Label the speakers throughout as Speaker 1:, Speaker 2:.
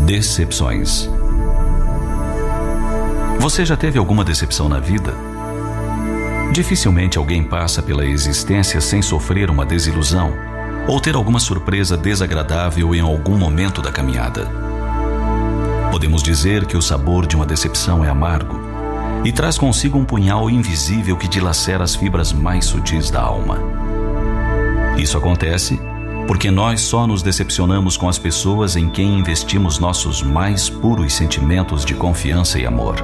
Speaker 1: Decepções. Você já teve alguma decepção na vida? Dificilmente alguém passa pela existência sem sofrer uma desilusão ou ter alguma surpresa desagradável em algum momento da caminhada. Podemos dizer que o sabor de uma decepção é amargo e traz consigo um punhal invisível que dilacera as fibras mais sutis da alma. Isso acontece porque nós só nos decepcionamos com as pessoas em quem investimos nossos mais puros sentimentos de confiança e amor.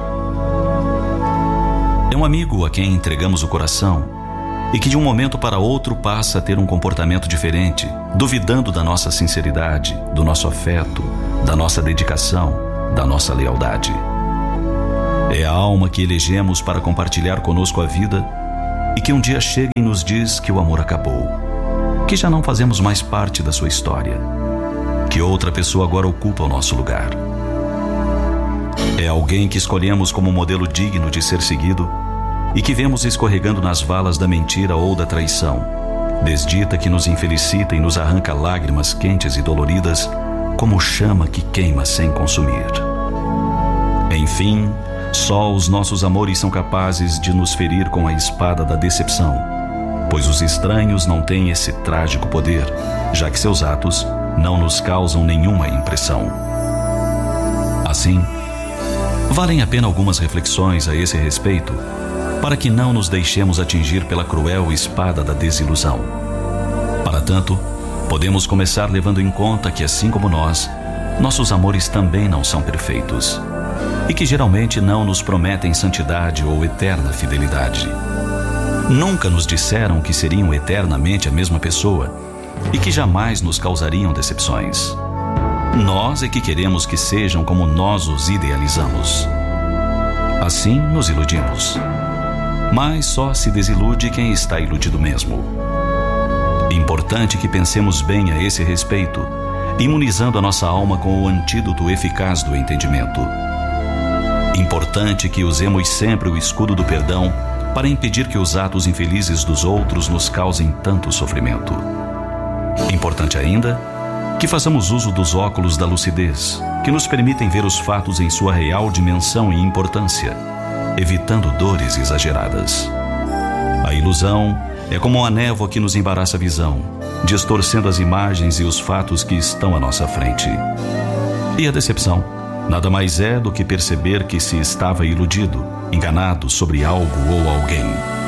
Speaker 1: É um amigo a quem entregamos o coração e que de um momento para outro passa a ter um comportamento diferente, duvidando da nossa sinceridade, do nosso afeto, da nossa dedicação, da nossa lealdade. É a alma que elegemos para compartilhar conosco a vida e que um dia chega e nos diz que o amor acabou, que já não fazemos mais parte da sua história, que outra pessoa agora ocupa o nosso lugar. É alguém que escolhemos como modelo digno de ser seguido e que vemos escorregando nas valas da mentira ou da traição, desdita que nos infelicita e nos arranca lágrimas quentes e doloridas como chama que queima sem consumir. Enfim, só os nossos amores são capazes de nos ferir com a espada da decepção, pois os estranhos não têm esse trágico poder, já que seus atos não nos causam nenhuma impressão. Assim, valem a pena algumas reflexões a esse respeito, para que não nos deixemos atingir pela cruel espada da desilusão. Para tanto, podemos começar levando em conta que, assim como nós, nossos amores também não são perfeitos, e que geralmente não nos prometem santidade ou eterna fidelidade. Nunca nos disseram que seriam eternamente a mesma pessoa e que jamais nos causariam decepções. Nós é que queremos que sejam como nós os idealizamos. Assim nos iludimos. Mas só se desilude quem está iludido mesmo. Importante que pensemos bem a esse respeito, imunizando a nossa alma com o antídoto eficaz do entendimento. Importante que usemos sempre o escudo do perdão para impedir que os atos infelizes dos outros nos causem tanto sofrimento. Importante ainda que façamos uso dos óculos da lucidez, que nos permitem ver os fatos em sua real dimensão e importância, evitando dores exageradas. A ilusão é como uma névoa que nos embaraça a visão, distorcendo as imagens e os fatos que estão à nossa frente. E a decepção nada mais é do que perceber que se estava iludido, enganado sobre algo ou alguém.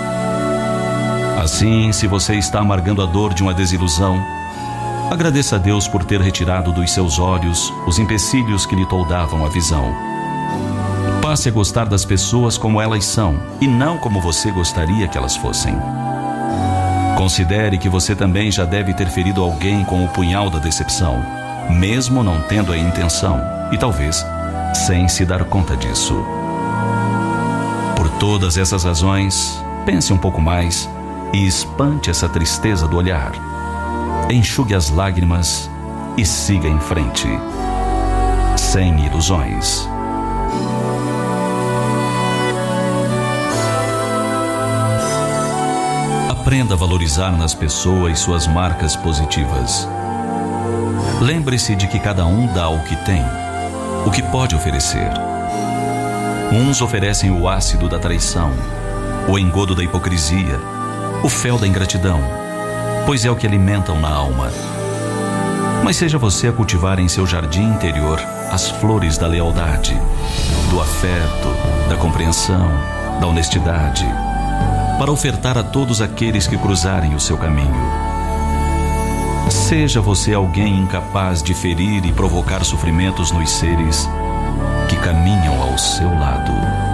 Speaker 1: Assim, se você está amargando a dor de uma desilusão, agradeça a Deus por ter retirado dos seus olhos os empecilhos que lhe toldavam a visão. Passe a gostar das pessoas como elas são e não como você gostaria que elas fossem. Considere que você também já deve ter ferido alguém com o punhal da decepção, mesmo não tendo a intenção e talvez sem se dar conta disso. Por todas essas razões, pense um pouco mais e espante essa tristeza do olhar. Enxugue as lágrimas e siga em frente, sem ilusões. Aprenda a valorizar nas pessoas suas marcas positivas. Lembre-se de que cada um dá o que tem, o que pode oferecer. Uns oferecem o ácido da traição, o engodo da hipocrisia, o fel da ingratidão, pois é o que alimentam na alma. Mas seja você a cultivar em seu jardim interior as flores da lealdade, do afeto, da compreensão, da honestidade, para ofertar a todos aqueles que cruzarem o seu caminho. Seja você alguém incapaz de ferir e provocar sofrimentos nos seres que caminham ao seu lado.